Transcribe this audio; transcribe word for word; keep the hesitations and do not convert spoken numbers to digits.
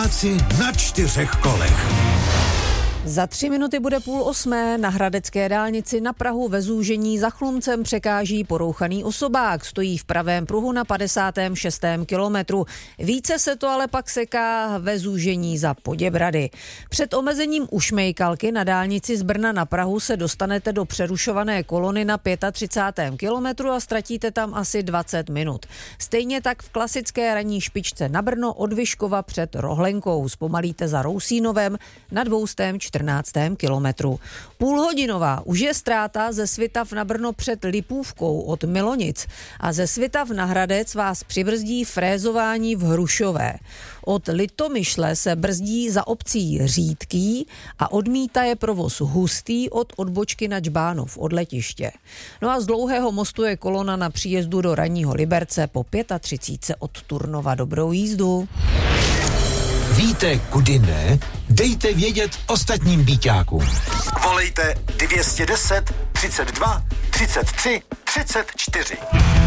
Pražáci na čtyřech kolech. Za tři minuty bude půl osmé. Na hradecké dálnici na Prahu ve zúžení za Chlumcem překáží porouchaný osobák. Stojí v pravém pruhu na padesátém šestém kilometru. Více se to ale pak seká ve zúžení za Poděbrady. Před omezením Ušmejkalky na dálnici z Brna na Prahu se dostanete do přerušované kolony na třicátém pátém kilometru a ztratíte tam asi dvacet minut. Stejně tak v klasické ranní špičce na Brno od Vyškova před Rohlenkou. Zpomalíte za Rousínovem na dvoustém čtrnáctém kilometru. Půlhodinová už je ztráta ze Svitav na Brno před Lipůvkou od Milonic a ze Svitav na Hradec vás přibrzdí frézování v Hrušové. Od Litomyšle se brzdí za obcí Řídký a odmítá je provoz Hustý od odbočky na Džbánov od letiště. No a z Dlouhého mostu je kolona na příjezdu do Ranního Liberce po třicet pět od Turnova. Dobrou jízdu. Víte, kudy ne? Dejte vědět ostatním býťákům. Volejte dvě stě deset, třicet dva, třicet tři, třicet čtyři.